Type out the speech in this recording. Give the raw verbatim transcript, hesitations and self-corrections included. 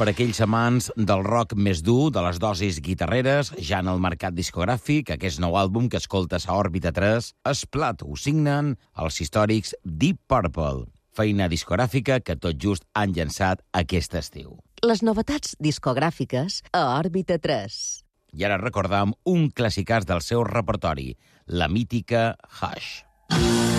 per aquells amants del rock més dur, de les dosis guitarreres, ja en el mercat discogràfic, aquest nou àlbum que escoltes a Òrbita tres, Splat ho signen els històrics Deep Purple, feina discogràfica que tot just han llançat aquest estiu. Les novetats discogràfiques a Òrbita tres. I ara recordam un clàssicàs del seu repertori, la mítica Hush.